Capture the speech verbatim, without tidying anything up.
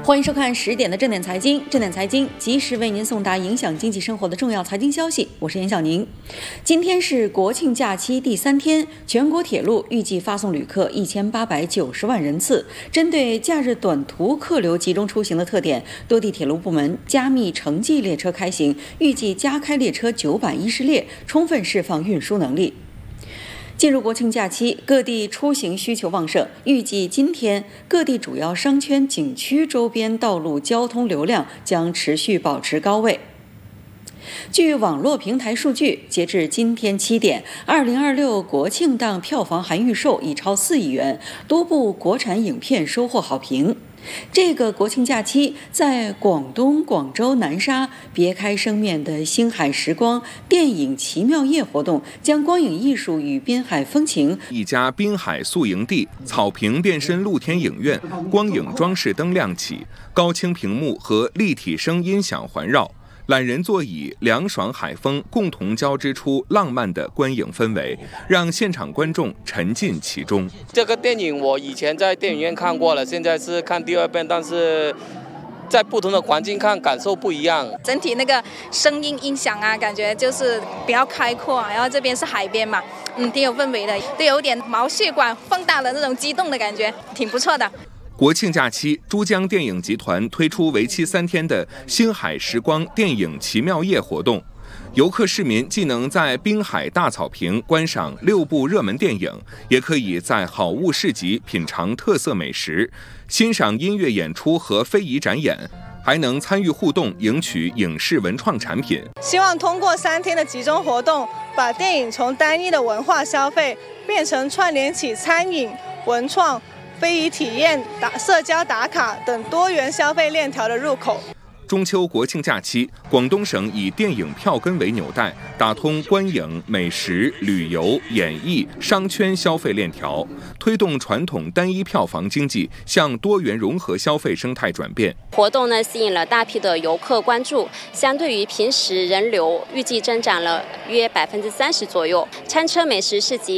欢迎收看十点的正点财经，正点财经及时为您送达影响经济生活的重要财经消息。我是严晓宁。今天是国庆假期第三天，全国铁路预计发送旅客一千八百九十万人次。针对假日短途客流集中出行的特点，多地铁路部门加密城际列车开行，预计加开列车九百一十列，充分释放运输能力。进入国庆假期，各地出行需求旺盛，预计今天各地主要商圈、景区周边道路交通流量将持续保持高位。据网络平台数据，截至今天七点，二零二六国庆档票房含预售已超四亿元，多部国产影片收获好评。这个国庆假期，在广东广州南沙别开生面的星海时光电影奇妙夜活动，将光影艺术与滨海风情。 一家滨海宿营地，草坪变身露天影院，光影装饰灯亮起，高清屏幕和立体声音响环绕。懒人座椅、凉爽海风共同交织出浪漫的观影氛围，让现场观众沉浸其中。 这个电影我以前在电影院看过了，现在是看第二遍，但是在不同的环境看感受不一样。 整体那个声音音响啊，感觉就是比较开阔，然后这边是海边嘛，嗯，挺有氛围的，都有点毛细管放大的那种激动的感觉，挺不错的。 国庆假期，珠江电影集团推出为期三天的星海时光电影奇妙夜活动，游客市民既能在滨海大草坪观赏六部热门电影，也可以在好物市集品尝特色美食，欣赏音乐演出和非遗展演，还能参与互动，赢取影视文创产品。 希望通过三天的集中活动，把电影从单一的文化消费变成串联起餐饮、文创、非遗体验、打社交打卡等多元消费链条的入口。 中秋国庆假期，广东省以电影票根为纽带，打通观影、美食、旅游、演艺、商圈消费链条，推动传统单一票房经济向多元融合消费生态转变。 活动呢吸引了大批的游客关注，相对于平时人流，预计增长了约百分之三十左右。餐车美食市集